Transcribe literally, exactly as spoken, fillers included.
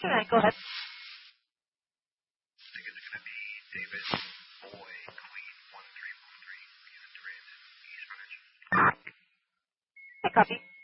right, go ahead. I think it's going to be David Boy, Queen one three one three, and Durandon, East Greenwich. Hey, copy.